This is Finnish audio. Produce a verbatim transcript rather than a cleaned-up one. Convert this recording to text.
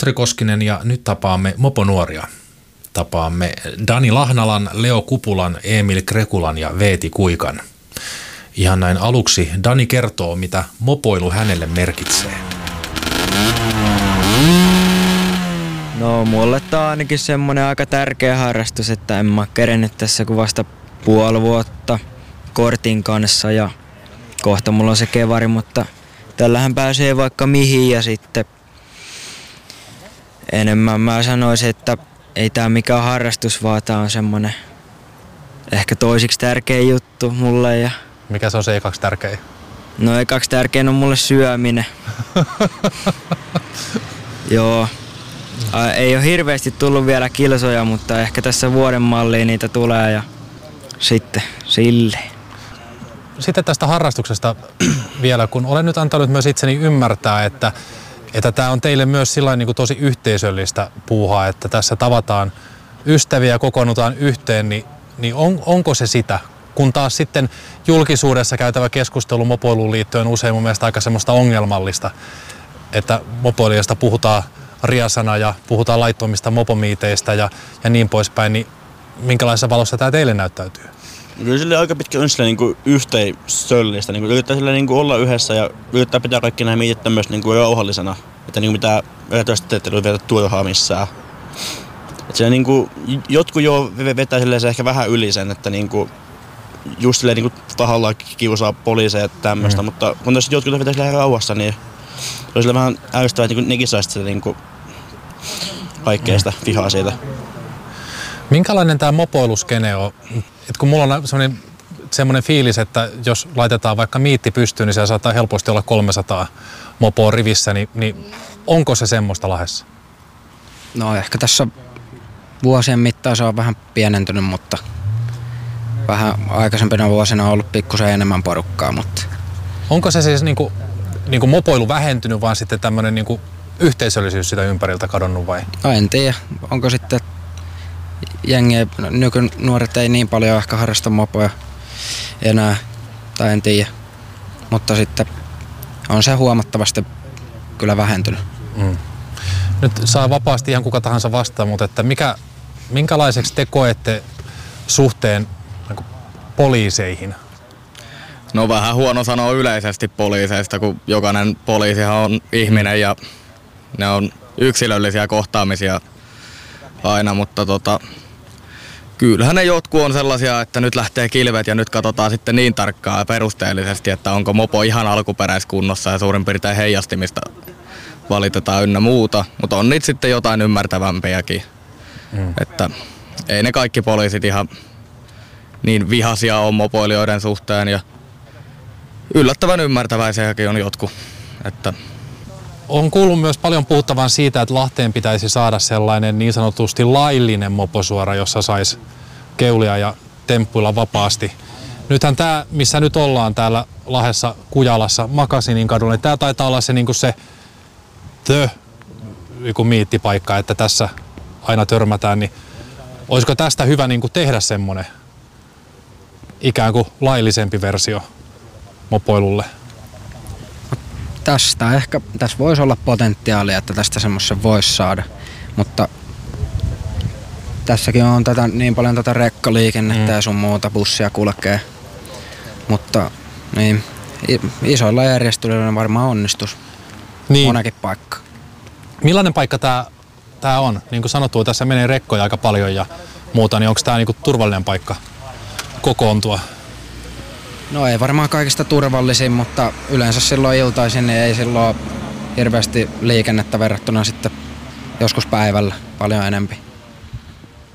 Kasri Koskinen ja nyt tapaamme moponuoria. Tapaamme Dani Lahnalan, Leo Kupulan, Emil Krekulan ja Veeti Kuikan. Ihan näin aluksi Dani kertoo, mitä mopoilu hänelle merkitsee. No mulle tää on ainakin semmonen aika tärkeä harrastus, että en mä oo kerennyt tässä kuin vasta puoli vuotta kortin kanssa ja kohta mulla on se kevari, mutta tällähän pääsee vaikka mihin ja sitten enemmän mä sanoisin, että ei tää mikään harrastus, vaan tää on semmonen ehkä toisiksi tärkeä juttu mulle. Ja mikä se on se ekaksi tärkein? no ekaksi tärkein on mulle syöminen. Joo. Ei ole hirveästi tullut vielä kilsoja, mutta ehkä tässä vuoden malliin niitä tulee ja sitten sille. Sitten tästä harrastuksesta vielä, kun olen nyt antanut myös itseni ymmärtää, että että tämä on teille myös sillain niin kuin tosi yhteisöllistä puuhaa, että tässä tavataan ystäviä ja kokoonnutaan yhteen, niin, niin on, onko se sitä? Kun taas sitten julkisuudessa käytävä keskustelu mopoiluun liittyen usein mun mielestä aika semmoista ongelmallista, että mopoilijasta puhutaan riasana ja puhutaan laittomista mopomiiteistä ja, ja niin poispäin, niin minkälaisessa valossa tämä teille näyttäytyy? Kyllä sille aika pitkä on silleen niin yhteisöllistä. Niin yrittää silleen niin olla yhdessä ja yrittää pitää kaikki nämä miitit myös niin rauhallisena. Että niin mitä erityisesti te ette vietä turhaa missään. Että niin kuin, jotkut jo vetää silleen se ehkä vähän yli sen, että niin kuin, just silleen niin tahallaan kiusaa poliiseja ja tämmöistä. Mm. Mutta kun tässä jotkut vetää silleen rauhassa, niin se on silleen vähän ärsyttävää, että niin nekin saisi niin kuin kaikkea sitä vihaa siitä. Minkälainen tämä mopoiluskene on? Et kun mulla on semmoinen, semmoinen fiilis, että jos laitetaan vaikka miitti pystyyn, niin se saattaa helposti olla kolmesataa mopoa rivissä, niin, niin onko se semmoista Lahdessa? No ehkä tässä vuosien mittaan se on vähän pienentynyt, mutta vähän aikaisempina vuosina on ollut pikkusen enemmän porukkaa. Mutta onko se siis niinku, niinku mopoilu vähentynyt, vaan sitten tämmöinen niinku yhteisöllisyys sitä ympäriltä kadonnut vai? No en tiedä, onko sitten jengiä, nykynuoret ei niin paljon ehkä harrasta mopoja enää, tai en tiedä, mutta sitten on se huomattavasti kyllä vähentynyt. Mm. Nyt saa vapaasti ihan kuka tahansa vastaan, mutta että mikä, minkälaiseksi te koette suhteen niin poliiseihin? No vähän huono sanoa yleisesti poliiseista, kun jokainen poliisihan on ihminen ja ne on yksilöllisiä kohtaamisia aina, mutta tota, kyllähän ne jotkut on sellaisia, että nyt lähtee kilvet ja nyt katsotaan sitten niin tarkkaan ja perusteellisesti, että onko mopo ihan alkuperäiskunnossa ja suurin piirtein heijastimista valitetaan ynnä muuta, mutta on niitä sitten jotain ymmärtävämpiäkin. Mm. Että ei ne kaikki poliisit ihan niin vihaisia on mopoilijoiden suhteen ja yllättävän ymmärtäväisiäkin on jotkut. Että on kuullut myös paljon puhuttavan siitä, että Lahteen pitäisi saada sellainen niin sanotusti laillinen moposuora, jossa saisi keulia ja temppuilla vapaasti. Nythän tämä, missä nyt ollaan täällä Lahdessa Kujalassa Makasinin kadulla, niin tämä taitaa olla se, niin kuin se the joku miittipaikka, että tässä aina törmätään. Niin olisiko tästä hyvä niin kuin tehdä semmoinen ikään kuin laillisempi versio mopoilulle? Tästä ehkä, tässä voisi olla potentiaalia, että tästä semmoisen voisi saada, mutta tässäkin on tätä, niin paljon tätä rekkaliikennettä mm. ja sun muuta, bussia kulkee, mutta niin, isoilla järjestelyillä varmaan onnistus niin monekin paikka. Millainen paikka tämä tää on? Niin kuin sanottu, tässä menee rekkoja aika paljon ja muuta, niin onko tämä niinku turvallinen paikka kokoontua? No ei varmaan kaikista turvallisin, mutta yleensä silloin iltaisin niin ei silloin hirveästi liikennettä verrattuna sitten joskus päivällä paljon enempi.